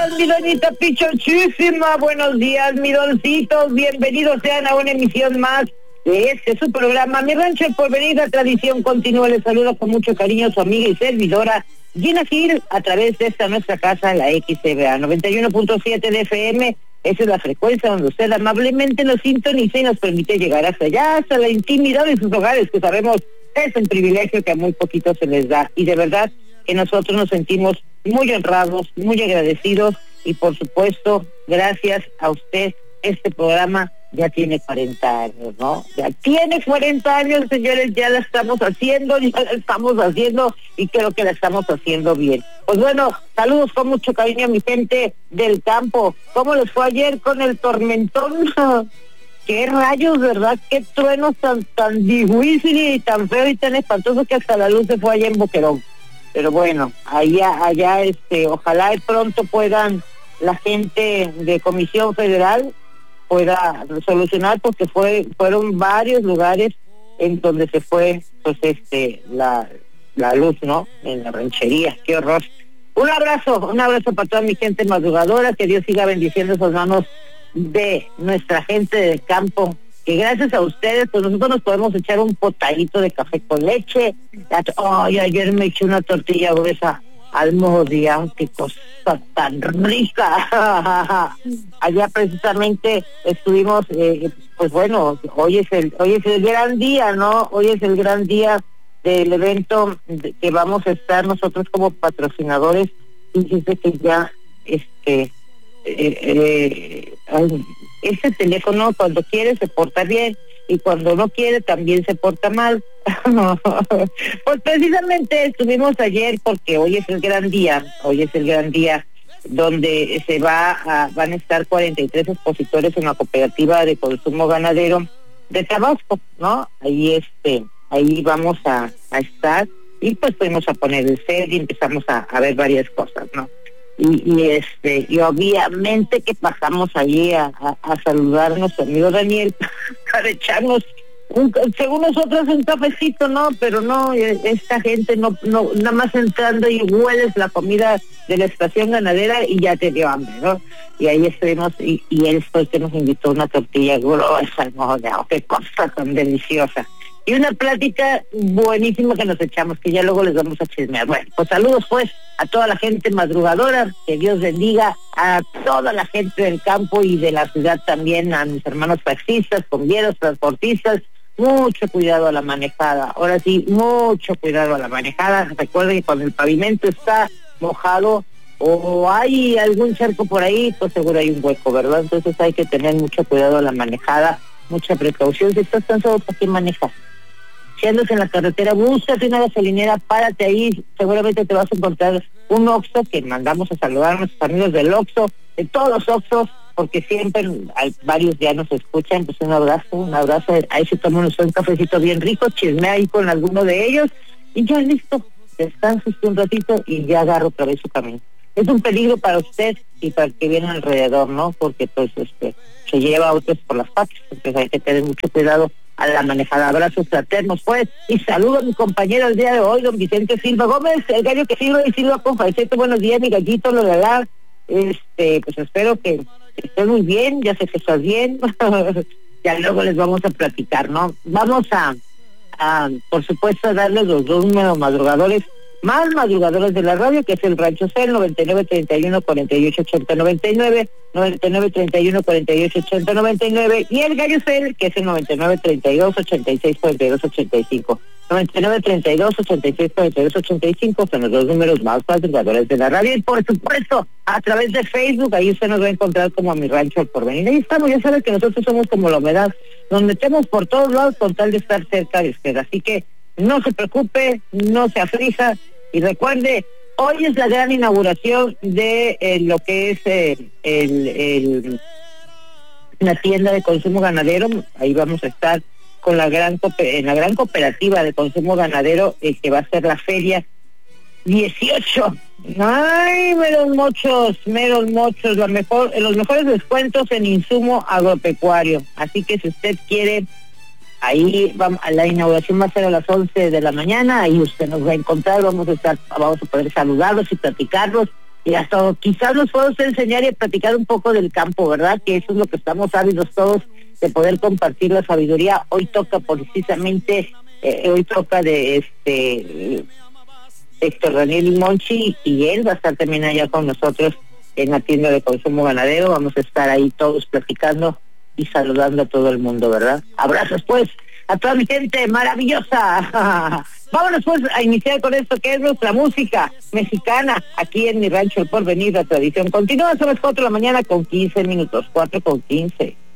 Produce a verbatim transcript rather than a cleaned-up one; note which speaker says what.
Speaker 1: días, mi doñita pichochísima, buenos días, mi doncitos, bienvenidos sean a una emisión más de este su programa, Mi Rancho El Porvenir, la tradición continúa. Les saludo con mucho cariño su amiga y servidora Gina Gil, a través de esta nuestra casa, la X C B A noventa y uno punto siete de F M. Esa es la frecuencia donde usted amablemente nos sintoniza y nos permite llegar hasta allá, hasta la intimidad de sus hogares, que sabemos es un privilegio que a muy poquito se les da, y de verdad que nosotros nos sentimos muy honrados, muy agradecidos, y por supuesto, gracias a usted, este programa ya tiene cuarenta años, ¿no? Ya tiene cuarenta años, señores, ya la estamos haciendo, ya la estamos haciendo, y creo que la estamos haciendo bien. Pues bueno, saludos con mucho cariño a mi gente del campo. ¿Cómo les fue ayer con el tormentón? Qué rayos, ¿verdad? Qué truenos tan, tan difícil y tan feo y tan espantoso que hasta la luz se fue allá en Boquerón. Pero bueno, allá, allá, este, ojalá y pronto puedan la gente de Comisión Federal pueda solucionar, porque fue, fueron varios lugares en donde se fue, pues, este, la, la luz, ¿no? En la ranchería, qué horror. Un abrazo, un abrazo para toda mi gente madrugadora, que Dios siga bendiciendo esas manos de nuestra gente del campo, que gracias a ustedes, pues nosotros nos podemos echar un potadito de café con leche. Ay, ayer me eché una tortilla gruesa al mediodía, qué cosa tan rica. Allá precisamente estuvimos, eh, pues bueno, hoy es el, hoy es el gran día, ¿no? Hoy es el gran día del evento de, que vamos a estar nosotros como patrocinadores. Fíjense que ya, este, eh, eh, ay, ese teléfono cuando quiere se porta bien y cuando no quiere también se porta mal. Pues precisamente estuvimos ayer porque hoy es el gran día, hoy es el gran día donde se va a, van a estar cuarenta y tres expositores en la cooperativa de consumo ganadero de Tabasco, ¿no? Ahí este, ahí vamos a, a estar, y pues fuimos a poner el set y empezamos a, a ver varias cosas, ¿no? Y, y este, y obviamente que pasamos allí a, a, a saludarnos a amigo Daniel para echarnos un, según nosotros un cafecito, ¿no? Pero no, esta gente no, no, nada más entrando y hueles la comida de la estación ganadera y ya te dio hambre, ¿no? Y ahí estuvimos, y, y él fue el que nos invitó una tortilla gruesa, ¿no? Qué cosa tan deliciosa. Y una plática buenísima que nos echamos, que ya luego les vamos a chismear. Bueno, pues saludos pues a toda la gente madrugadora, que Dios bendiga a toda la gente del campo y de la ciudad también, a mis hermanos taxistas, convieros, transportistas. Mucho cuidado a la manejada, ahora sí, mucho cuidado a la manejada. Recuerden que cuando el pavimento está mojado o hay algún charco por ahí, pues seguro hay un hueco, ¿verdad? Entonces hay que tener mucho cuidado a la manejada, mucha precaución. Si estás cansado, ¿para qué manejas? Si andas en la carretera, búscate una gasolinera, párate ahí, seguramente te vas a encontrar un Oxxo, que mandamos a saludar a nuestros amigos del Oxxo, de todos los Oxxos, porque siempre hay varios ya nos escuchan. Pues un abrazo, un abrazo, ahí se toma un cafecito bien rico, chismea ahí con alguno de ellos, y ya listo, descansa un ratito y ya agarro otra vez su camino. Es un peligro para usted y para el que viene alrededor, ¿no? Porque pues este se lleva autos por las patas, entonces hay que tener mucho cuidado a la manejada. Abrazos fraternos pues, y saludo a mi compañero el día de hoy, don Vicente Silva Gómez, el gallo que sirve y Silva con Faicete. Buenos días, mi gallito, lo de la, este, pues espero que estés muy bien, ya sé que estás bien. Ya luego les vamos a platicar, ¿no? Vamos a, a por supuesto, a darles los dos números madrugadores más madrugadores de la radio, que es el Rancho Cel, noventa y nueve, treinta y uno, cuarenta y ocho, ochenta, noventa y nueve, noventa y nueve, treinta y uno, cuarenta y ocho, ochenta, noventa y nueve, y el Gallo Cel, que es el noventa y nueve, treinta y dos, ochenta y seis, cuarenta y dos, ochenta y cinco. noventa y nueve, treinta y dos, ochenta y seis, cuarenta y dos, ochenta y cinco son los dos números más madrugadores de la radio, y por supuesto, a través de Facebook, ahí usted nos va a encontrar como a Mi Rancho El Porvenir. Ahí estamos, ya sabe que nosotros somos como la humedad, nos metemos por todos lados con tal de estar cerca de usted, así que no se preocupe, no se aflija, y recuerde, hoy es la gran inauguración de eh, lo que es eh, el, el la tienda de consumo ganadero. Ahí vamos a estar con la gran en la gran cooperativa de consumo ganadero, eh, que va a ser la feria dieciocho. Ay, meros mochos, meros mochos, la mejor, los mejores descuentos en insumo agropecuario. Así que si usted quiere, ahí vamos, la inauguración va a ser a las once de la mañana, ahí usted nos va a encontrar, vamos a estar, vamos a poder saludarlos y platicarlos y hasta quizás nos podemos enseñar y platicar un poco del campo, ¿verdad? Que eso es lo que estamos ávidos todos, de poder compartir la sabiduría. Hoy toca precisamente, eh, hoy toca de este Héctor Daniel Monchi, y él va a estar también allá con nosotros en la tienda de consumo ganadero. Vamos a estar ahí todos platicando y saludando a todo el mundo, ¿verdad? Abrazos pues a toda mi gente maravillosa. Vámonos pues a iniciar con esto que es nuestra música mexicana aquí en Mi Rancho El Porvenir. La tradición continúa, son las cuatro de la mañana con quince minutos, cuatro con quince.